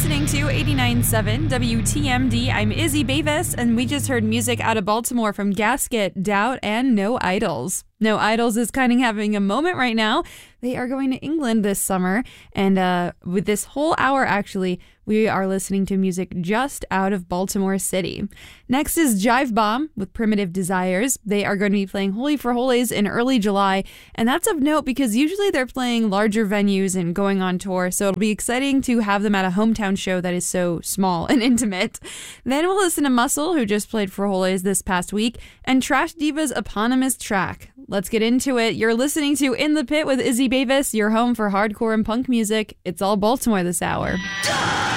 listening to 89.7 WTMD. I'm Izzy Bavis, and we just heard music out of Baltimore from Gasket, Doubt, and No Idols. No Idols is kind of having a moment right now. They are going to England this summer, and with this whole hour, actually, we are listening to music just out of Baltimore City. Next is Jive Bomb with Primitive Desires. They are going to be playing Holy for Holies in early July, and that's of note because usually they're playing larger venues and going on tour, so it'll be exciting to have them at a hometown show that is so small and intimate. Then we'll listen to Muscle, who just played for Holies this past week, and Trash Diva's eponymous track. Let's get into it. You're listening to In the Pit with Izzy Bavis, your home for hardcore and punk music. It's all Baltimore this hour.